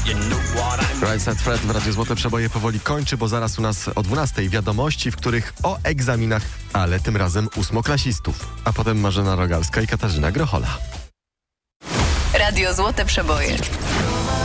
Right Said Fred w Radiu Złote Przeboje powoli kończy, bo zaraz u nas o 12:00 wiadomości, w których o egzaminach, ale tym razem ósmoklasistów. A potem Marzena Rogalska i Katarzyna Grochola. Radio Złote Przeboje.